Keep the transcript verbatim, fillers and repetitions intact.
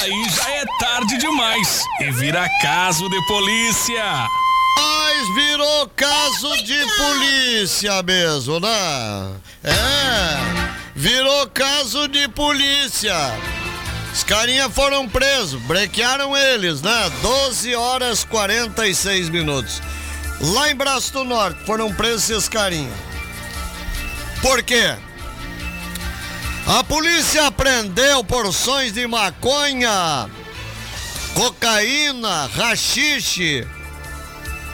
aí já é tarde demais e vira caso de polícia. Mas virou caso de polícia mesmo, né? É, virou caso de polícia. Os carinha foram presos, brequearam eles, né? doze horas e quarenta e seis minutos. Lá em Braço do Norte foram presos esses carinha. Por quê? A polícia apreendeu porções de maconha, cocaína, haxixe,